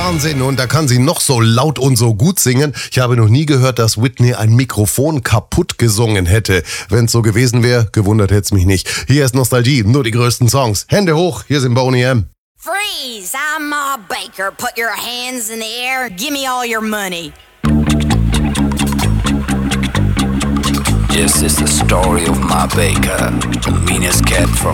Wahnsinn, und da kann sie noch so laut und so gut singen. Ich habe noch nie gehört, dass Whitney ein Mikrofon kaputt gesungen hätte. Wenn es so gewesen wäre, gewundert hätte es mich nicht. Hier ist Nostalgie, nur die größten Songs. Hände hoch, hier sind Boney M. Freeze! I'm Ma Baker. Put your hands in the air. Give me all your money. This is the story of Ma Baker, the meanest cat from